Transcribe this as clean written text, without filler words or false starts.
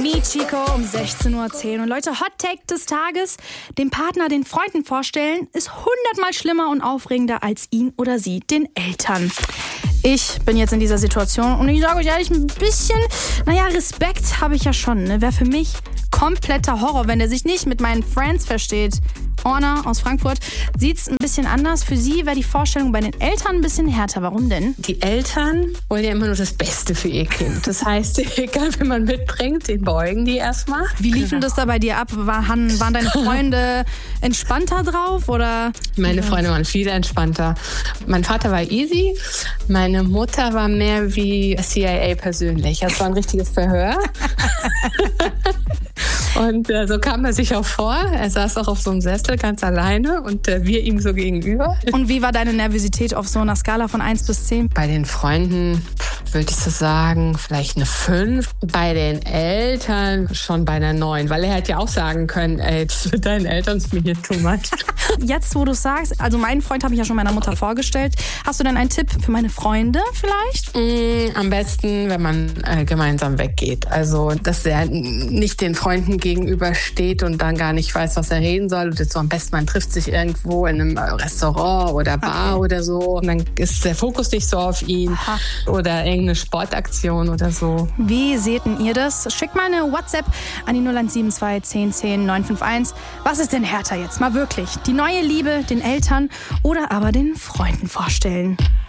Michiko um 16:10 Uhr. Und Leute, Hot Take des Tages: Dem Partner den Freunden vorstellen ist 100-mal schlimmer und aufregender als ihn oder sie den Eltern. Ich bin jetzt in dieser Situation und ich sage euch ehrlich, ein bisschen, Respekt habe ich ja schon. Ne? Wäre für mich kompletter Horror, wenn der sich nicht mit meinen Friends versteht. Orna aus Frankfurt sieht's ein bisschen anders. Für sie wäre die Vorstellung bei den Eltern ein bisschen härter. Warum denn? Die Eltern wollen ja immer nur das Beste für ihr Kind. Das heißt, egal wen man mitbringt, den beugen die erstmal. Wie lief denn das da bei dir ab? Waren deine Freunde entspannter drauf? Oder? Meine Freunde waren viel entspannter. Mein Vater war easy. Meine Mutter war mehr wie CIA persönlich. Das war ein richtiges Verhör. Und so kam er sich auch vor. Er saß auch auf so einem Sessel ganz alleine und wir ihm so gegenüber. Und wie war deine Nervosität auf so einer Skala von 1 bis 10? Bei den Freunden würde ich so sagen, vielleicht eine 5. Bei den Eltern schon bei einer 9. Weil er hätte ja auch sagen können, ey, für deinen Eltern ist mir hier too much. Jetzt, wo du es sagst, also meinen Freund habe ich ja schon meiner Mutter vorgestellt. Hast du denn einen Tipp für meine Freunde vielleicht? Am besten, wenn man gemeinsam weggeht. Also, dass er nicht den Freunden gegenübersteht und dann gar nicht weiß, was er reden soll. Und so am besten, man trifft sich irgendwo in einem Restaurant oder Bar oder so. Und dann ist der Fokus nicht so auf ihn. Aha. Oder irgendeine Sportaktion oder so. Wie seht denn ihr das? Schickt mal eine WhatsApp an die 0172 10 10 951. Was ist denn härter jetzt? Mal wirklich. Die neue Liebe den Eltern oder aber den Freunden vorstellen?